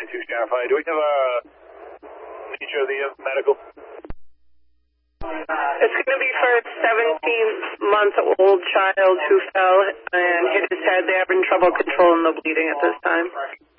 9-2 Shanghai. Do we have a nature of the medical? It's going to be for a 17-month-old child who fell and hit his head. They're having trouble controlling the bleeding at this time.